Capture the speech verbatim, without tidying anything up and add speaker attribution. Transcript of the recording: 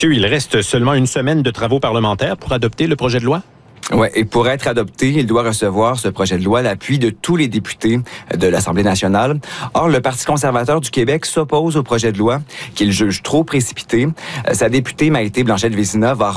Speaker 1: Il reste seulement une semaine de travaux parlementaires pour adopter le projet de loi.
Speaker 2: Oui, et pour être adopté, il doit recevoir, ce projet de loi, l'appui de tous les députés de l'Assemblée nationale. Or, le Parti conservateur du Québec s'oppose au projet de loi qu'il juge trop précipité. Sa députée Maïté Blanchette-Vézina va